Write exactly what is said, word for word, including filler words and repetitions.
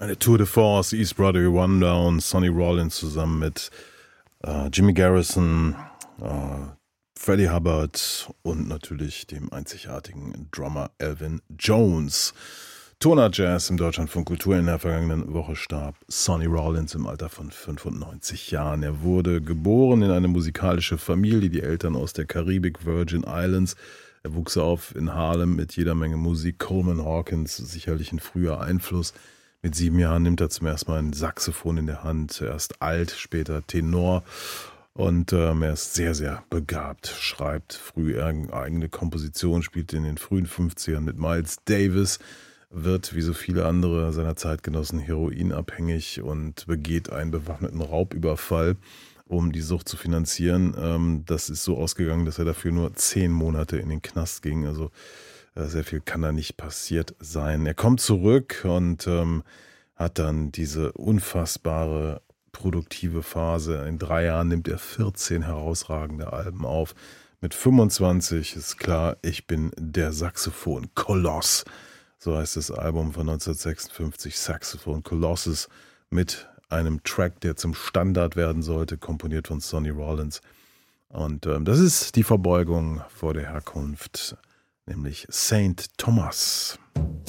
Eine Tour de Force, East Broadway Rundown, Sonny Rollins zusammen mit äh, Jimmy Garrison, äh, Freddie Hubbard und natürlich dem einzigartigen Drummer Elvin Jones. Toner Jazz im Deutschlandfunk Kultur. In der vergangenen Woche starb Sonny Rollins im Alter von fünfundneunzig Jahren. Er wurde geboren in eine musikalische Familie, die Eltern aus der Karibik, Virgin Islands. Er wuchs auf in Harlem mit jeder Menge Musik. Coleman Hawkins, sicherlich ein früher Einfluss. Mit sieben Jahren nimmt er zum ersten Mal ein Saxophon in der Hand. Erst Alt, später Tenor. Und ähm, er ist sehr, sehr begabt. Schreibt früh eigene Kompositionen, spielt in den frühen fünfzigern mit Miles Davis, wird wie so viele andere seiner Zeitgenossen heroinabhängig und begeht einen bewaffneten Raubüberfall, um die Sucht zu finanzieren. Ähm, das ist so ausgegangen, dass er dafür nur zehn Monate in den Knast ging. Also sehr viel kann da nicht passiert sein. Er kommt zurück und ähm, hat dann diese unfassbare produktive Phase. In drei Jahren nimmt er vierzehn herausragende Alben auf. Mit fünfundzwanzig ist klar, ich bin der Saxophon-Koloss. So heißt das Album von neunzehnhundertsechsundfünfzig, Saxophon Colossus, mit einem Track, der zum Standard werden sollte, komponiert von Sonny Rollins. Und ähm, das ist die Verbeugung vor der Herkunft, nämlich Saint Thomas.